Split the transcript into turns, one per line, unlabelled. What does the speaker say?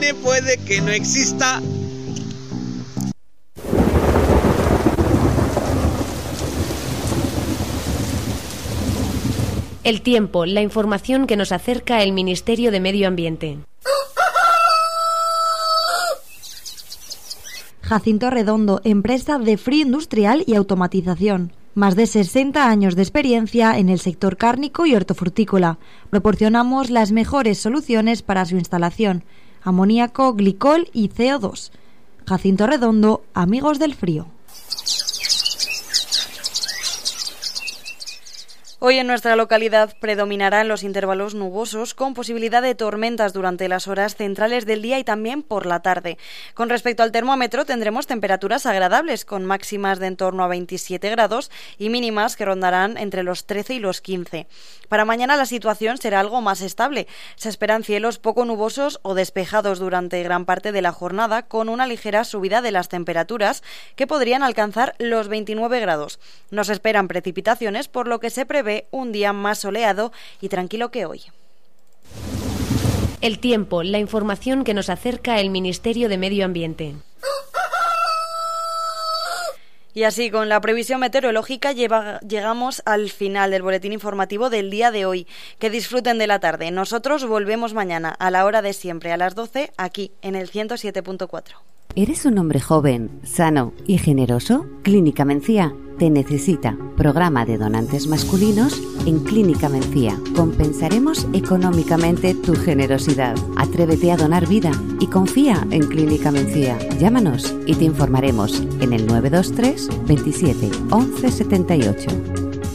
Puede que no exista.
El tiempo, la información que nos acerca el Ministerio de Medio Ambiente.
Jacinto Redondo, empresa de frío industrial y automatización. Más de 60 años de experiencia en el sector cárnico y hortofrutícola. Proporcionamos las mejores soluciones para su instalación: amoníaco, glicol y CO2. Jacinto Redondo, amigos del frío.
Hoy en nuestra localidad predominarán los intervalos nubosos con posibilidad de tormentas durante las horas centrales del día y también por la tarde. Con respecto al termómetro tendremos temperaturas agradables con máximas de en torno a 27 grados y mínimas que rondarán entre los 13 y los 15. Para mañana la situación será algo más estable. Se esperan cielos poco nubosos o despejados durante gran parte de la jornada con una ligera subida de las temperaturas que podrían alcanzar los 29 grados. Nos esperan precipitaciones por lo que se prevé un día más soleado y tranquilo que hoy.
El tiempo, la información que nos acerca el Ministerio de Medio Ambiente.
Y así, con la previsión meteorológica, llegamos al final del boletín informativo del día de hoy. Que disfruten de la tarde. Nosotros volvemos mañana, a la hora de siempre, a las 12, aquí, en el 107.4.
¿Eres un hombre joven, sano y generoso? Clínica Mencía te necesita. Programa de donantes masculinos en Clínica Mencía. Compensaremos económicamente tu generosidad. Atrévete a donar vida y confía en Clínica Mencía. Llámanos y te informaremos en el 923 27 11 78.